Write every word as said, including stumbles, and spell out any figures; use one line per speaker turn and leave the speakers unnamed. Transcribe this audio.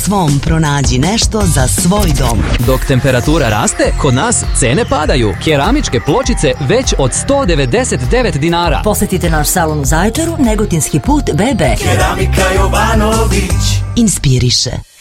svom pronađi nešto za svoj dom.
Dok temperatura raste, kod nas cene padaju. Keramičke pločice već od sto devedeset devet dinara.
Posetite naš salon u Zaječaru, Negotinski put B B.
Keramika Jovanović
Inspiriše.